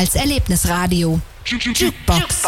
als Erlebnisradio. Jukebox.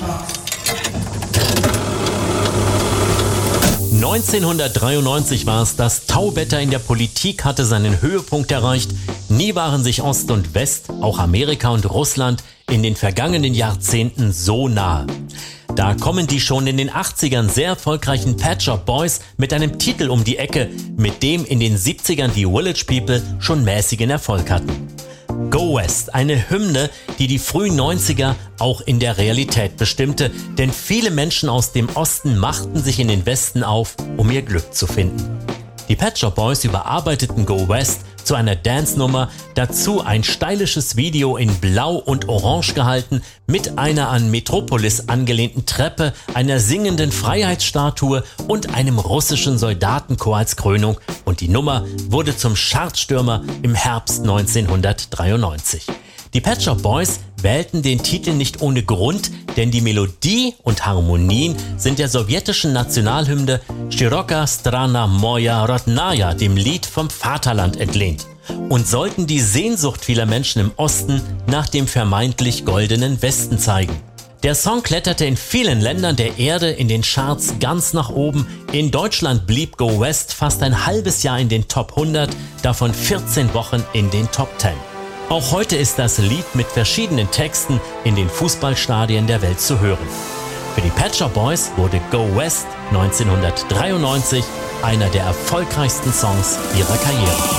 1993 war es, das Tauwetter in der Politik hatte seinen Höhepunkt erreicht. Nie waren sich Ost und West, auch Amerika und Russland, in den vergangenen Jahrzehnten so nahe. Da kommen die schon in den 80ern sehr erfolgreichen Pet Shop Boys mit einem Titel um die Ecke, mit dem in den 70ern die Village People schon mäßigen Erfolg hatten. Go West, eine Hymne, die die frühen 90er auch in der Realität bestimmte, denn viele Menschen aus dem Osten machten sich in den Westen auf, um ihr Glück zu finden. Die Pet Shop Boys überarbeiteten Go West zu einer Dance-Nummer, dazu ein stylisches Video in Blau und Orange gehalten, mit einer an Metropolis angelehnten Treppe, einer singenden Freiheitsstatue und einem russischen Soldatenchor als Krönung, und die Nummer wurde zum Chartstürmer im Herbst 1993. Die Pet Shop Boys wählten den Titel nicht ohne Grund, denn die Melodie und Harmonien sind der sowjetischen Nationalhymne Shiroka Strana Moja Rodnaya, dem Lied vom Vaterland, entlehnt, und sollten die Sehnsucht vieler Menschen im Osten nach dem vermeintlich goldenen Westen zeigen. Der Song kletterte in vielen Ländern der Erde in den Charts ganz nach oben. In Deutschland blieb Go West fast ein halbes Jahr in den Top 100, davon 14 Wochen in den Top 10. Auch heute ist das Lied mit verschiedenen Texten in den Fußballstadien der Welt zu hören. Für die Pet Shop Boys wurde Go West 1993 einer der erfolgreichsten Songs ihrer Karriere.